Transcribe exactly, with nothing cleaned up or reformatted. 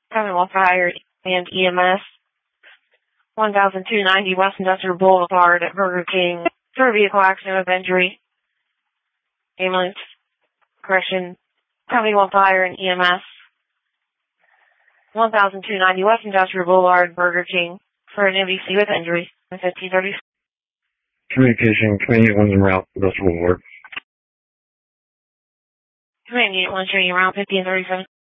Commonwealth Fire and E M S. one thousand two ninety West Industrial Boulevard at Burger King. For a vehicle accident of injury. Ambulance. Correction. Commonwealth Fire and E M S. one thousand two ninety West Industrial Boulevard, Burger King. For an M V C with injury. fifteen thirty. Communication, Command one en route, Industrial Boulevard. Command Unit one, showing you around fifteen thirty-seven.